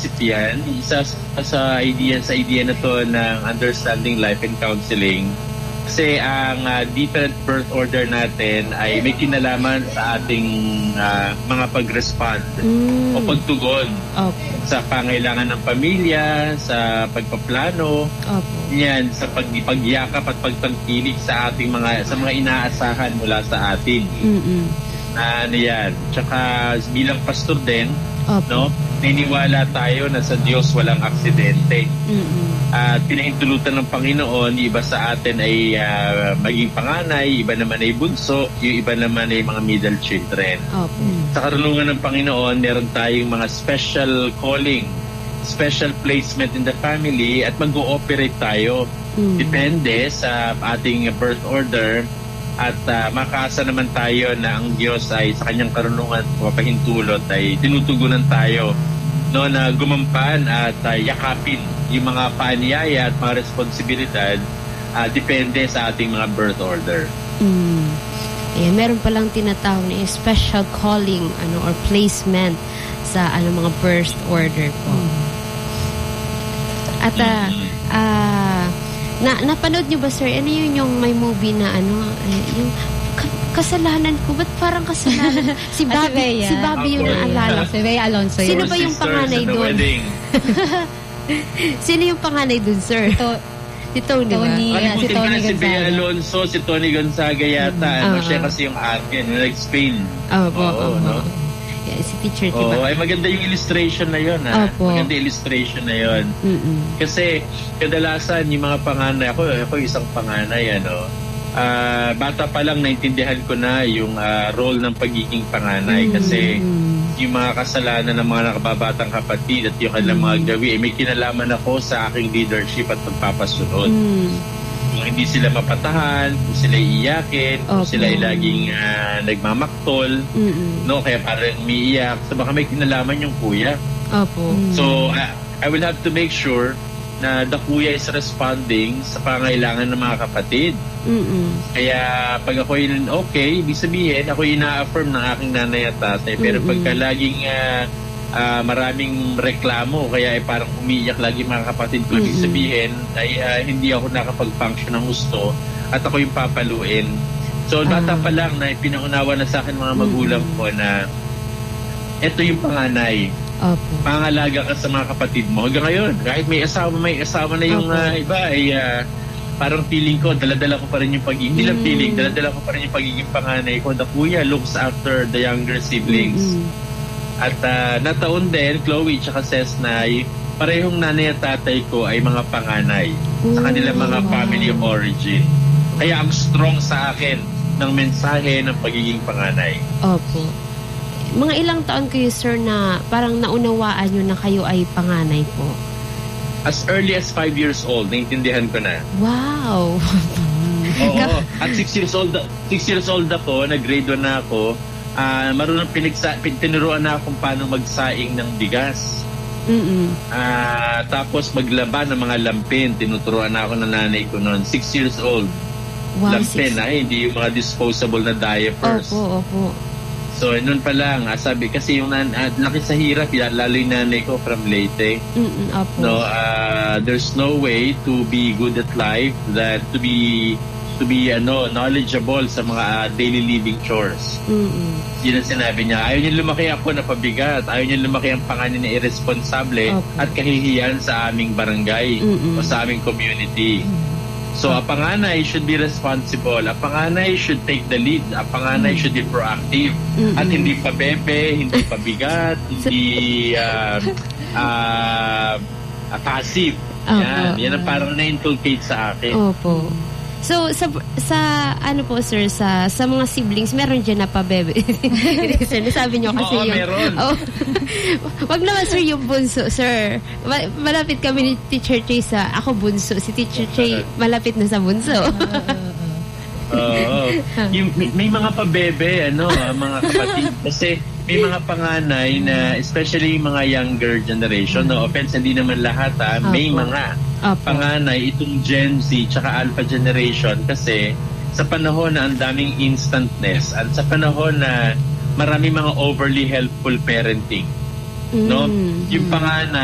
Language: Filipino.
iniisip yan. Isa sa idea na to ng understanding life and counseling. Kasi ang different birth order natin ay may kinalaman sa ating mga pag-respond o pagtugon sa pangailangan ng pamilya, sa pagpaplano, yan, sa pagyakap at pagtangkilik sa ating sa mga inaasahan mula sa atin. Ano yan. Tsaka bilang pastor din, no, naniniwala tayo na sa Diyos walang aksidente. At pinahintulutan ng Panginoon, iba sa atin ay maging panganay, iba naman ay bunso, yung iba naman ay mga middle children. Sa karunungan ng Panginoon, meron tayong mga special calling, special placement in the family, at mag-ooperate tayo. Depende sa ating birth order. At makaasa naman tayo na ang Diyos ay sa kanyang karunungan mapahintulot ay tinutugunan tayo, no, na gumampan at yakapin yung mga paanyaya at mga responsibilidad depende sa ating mga birth order. Meron palang tinatawag na special calling or placement sa mga birth order po. At napanood niyo ba, sir? Ano yun yung may movie na yung kasalanan ko? Ba't parang kasalanan? Si Bobby yung naalala. Si Bea Alonso. Sino ba yung panganay doon? Sino yung panganay doon, sir? Si Tony, si Bea Alonso, si Tony Gonzaga yata. Siya kasi yung ate, nag-Spain. No? Yeah, si Teacher Tiba. Ay maganda yung illustration na yun. Maganda illustration na yun. Kasi kadalasan yung mga panganay, ako isang panganay, bata pa lang naintindihan ko na yung role ng pagiging panganay. Kasi yung mga kasalanan ng mga nakababatang kapatid at yung kanilang mga gawi, may kinalaman ako sa aking leadership at pagpapasunod. Kung hindi sila mapatahan, kung sila iiyakin, kung sila ay laging nagmamaktol, no, kaya parang umiiyak, so baka may kinalaman yung kuya. So, I will have to make sure na the kuya is responding sa pangailangan ng mga kapatid. Kaya pag ako yun okay, ibig sabihin, ako ina-affirm ng aking nanay at tatay. Pero pagka laging maraming reklamo, kaya ay parang umiiyak lagi mga kapatid ko, ibig sabihin ay hindi ako nakapag-function ng gusto at ako yung papaluin. So bata pa lang na pinaunawa na sa akin mga magulang ko na eto yung panganay. Pangalaga ka sa mga kapatid mo. Hanggang ngayon, kahit may asawa na yung iba ay parang feeling ko, daladala ko pa rin yung pagiging, hindi lang feeling, daladala ko pa rin yung pagiging panganay ko. The kuya looks after the younger siblings. At nataon din, Chloe tsaka Cessnay, parehong nanay at tatay ko ay mga panganay sa kanilang mga family of origin. Kaya ang strong sa akin ng mensahe ng pagiging panganay. Mga ilang taon kayo, sir, na parang naunawaan nyo na kayo ay panganay po? As early as 5 years old, naintindihan ko na. Wow! Oo. At 6 years old ako, nag-grade 1 na ako. Marunong tinuruan na kung paano magsaing ng bigas. Tapos maglaba ng mga lampin. Tinuturuan na ako ng nanay ko noon. 6 years old. Lampin, hindi yung mga disposable na diapers. So, noon pa lang, sabi, kasi yung laki sa hirap, lalo yung nanay ko from Leyte. No, there's no way to be good at life, that to be knowledgeable sa mga daily living chores. Yun ang sinabi niya. Ayaw niya lumaki ako na pabigat. Ayaw niya lumaki ang pangalan na irresponsable at kahihiyan sa aming barangay o sa aming community. So, a panganay should be responsible. A panganay should take the lead. A panganay should be proactive. At hindi pa bebe, hindi pa bigat, hindi passive. Yan ang parang na-inculcate sa akin. So, sa ano po, sir, sa mga siblings, meron dyan na pa-bebe. Sir, nasabi nyo kasi yung... meron. Wag naman, sir, yung bunso, sir. Malapit kami ni Teacher Che sa... Ako bunso. Si Teacher Che, malapit na sa bunso. May mga pa-bebe, mga kapatid. Kasi may mga panganay na, especially yung mga younger generation, no offense, hindi naman lahat, may mga panganay, itong Gen Z tsaka Alpha generation, kasi sa panahon na ang daming instantness at sa panahon na marami mga overly helpful parenting, no, yung panganay